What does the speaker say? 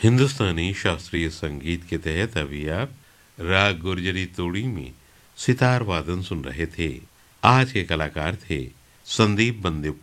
हिंदुस्तानी शास्त्रीय संगीत के तहत अभी आप राग गुर्जरी तोड़ी में सितार वादन सुन रहे थे। आज के कलाकार थे संदीप बंदे